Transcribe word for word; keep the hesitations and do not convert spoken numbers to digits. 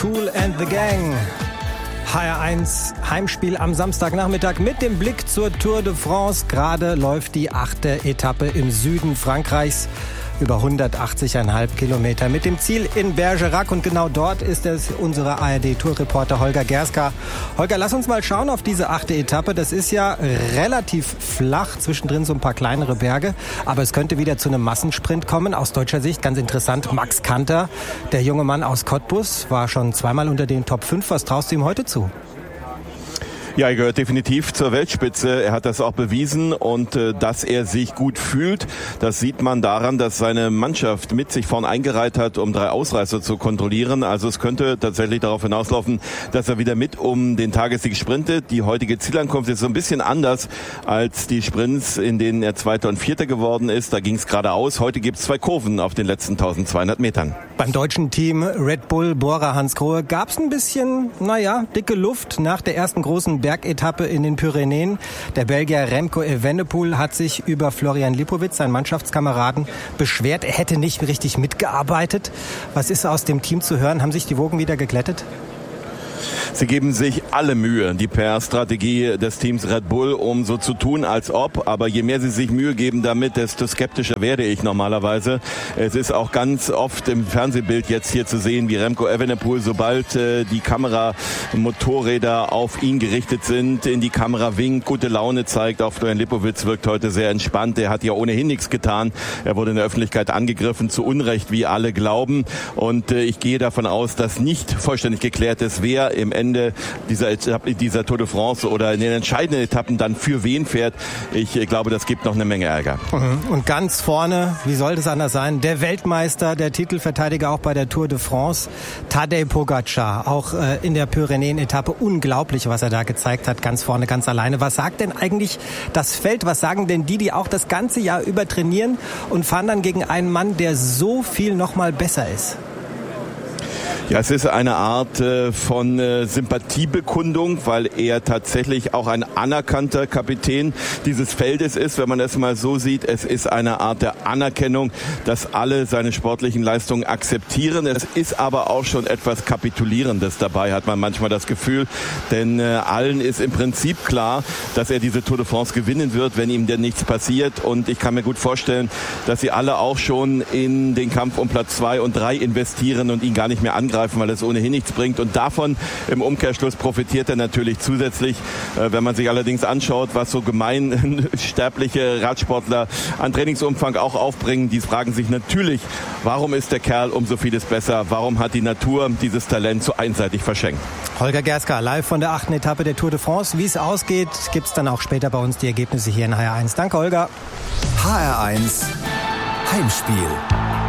Kool and the Gang. H R eins Heimspiel am Samstagnachmittag mit dem Blick zur Tour de France. Gerade läuft die achte Etappe im Süden Frankreichs. Über hundertachtzig Komma fünf Kilometer mit dem Ziel in Bergerac. Und genau dort ist es unser A R D-Tourreporter Holger Gerska. Holger, lass uns mal schauen auf diese achte Etappe. Das ist ja relativ flach, zwischendrin so ein paar kleinere Berge. Aber es könnte wieder zu einem Massensprint kommen. Aus deutscher Sicht ganz interessant, Max Kanter, der junge Mann aus Cottbus, war schon zweimal unter den Top fünf. Was traust du ihm heute zu? Ja, er gehört definitiv zur Weltspitze. Er hat das auch bewiesen und äh, dass er sich gut fühlt, das sieht man daran, dass seine Mannschaft mit sich vorn eingereiht hat, um drei Ausreißer zu kontrollieren. Also es könnte tatsächlich darauf hinauslaufen, dass er wieder mit um den Tagessieg sprintet. Die heutige Zielankunft ist so ein bisschen anders als die Sprints, in denen er Zweiter und Vierter geworden ist. Da ging es geradeaus. Heute gibt es zwei Kurven auf den letzten eintausendzweihundert Metern. Beim deutschen Team Red Bull Bora Hansgrohe gab es ein bisschen, naja, dicke Luft nach der ersten großen Bergetappe in den Pyrenäen. Der Belgier Remco Evenepoel hat sich über Florian Lipowitz, seinen Mannschaftskameraden, beschwert. Er hätte nicht richtig mitgearbeitet. Was ist aus dem Team zu hören? Haben sich die Wogen wieder geglättet? Sie geben sich alle Mühe, die P R-Strategie des Teams Red Bull, um so zu tun, als ob. Aber je mehr sie sich Mühe geben damit, desto skeptischer werde ich normalerweise. Es ist auch ganz oft im Fernsehbild jetzt hier zu sehen, wie Remco Evenepoel, sobald äh, die Kameramotorräder auf ihn gerichtet sind, in die Kamera winkt, gute Laune zeigt. Auch Florian Lipowitz wirkt heute sehr entspannt. Er hat ja ohnehin nichts getan. Er wurde in der Öffentlichkeit angegriffen, zu Unrecht, wie alle glauben. Und äh, ich gehe davon aus, dass nicht vollständig geklärt ist, wer im Ende dieser, Etappe, dieser Tour de France oder in den entscheidenden Etappen dann für wen fährt. Ich glaube, das gibt noch eine Menge Ärger. Und ganz vorne, wie soll das anders sein, der Weltmeister, der Titelverteidiger auch bei der Tour de France, Tadej Pogačar, auch äh, in der Pyrenäen-Etappe. Unglaublich, was er da gezeigt hat, ganz vorne, ganz alleine. Was sagt denn eigentlich das Feld? Was sagen denn die, die auch das ganze Jahr über trainieren und fahren dann gegen einen Mann, der so viel noch mal besser ist? Ja, es ist eine Art äh, von äh, Sympathiebekundung, weil er tatsächlich auch ein anerkannter Kapitän dieses Feldes ist, wenn man es mal so sieht. Es ist eine Art der Anerkennung, dass alle seine sportlichen Leistungen akzeptieren. Es ist aber auch schon etwas Kapitulierendes dabei, hat man manchmal das Gefühl. Denn äh, allen ist im Prinzip klar, dass er diese Tour de France gewinnen wird, wenn ihm denn nichts passiert. Und ich kann mir gut vorstellen, dass sie alle auch schon in den Kampf um Platz zwei und drei investieren und ihn gar nicht mehr angreifen, weil es ohnehin nichts bringt. Und davon im Umkehrschluss profitiert er natürlich zusätzlich. Wenn man sich allerdings anschaut, was so gemeinsterbliche Radsportler an Trainingsumfang auch aufbringen, die fragen sich natürlich, warum ist der Kerl um so vieles besser? Warum hat die Natur dieses Talent so einseitig verschenkt? Holger Gerska, live von der achten Etappe der Tour de France. Wie es ausgeht, gibt es dann auch später bei uns die Ergebnisse hier in H R eins. Danke, Holger. H R eins Heimspiel.